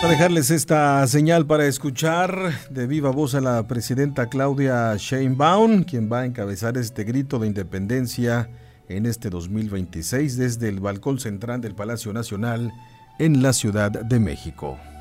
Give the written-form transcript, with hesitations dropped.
A dejarles esta señal para escuchar de viva voz a la presidenta Claudia Sheinbaum, quien va a encabezar este grito de independencia en este 2026 desde el balcón central del Palacio Nacional en la Ciudad de México.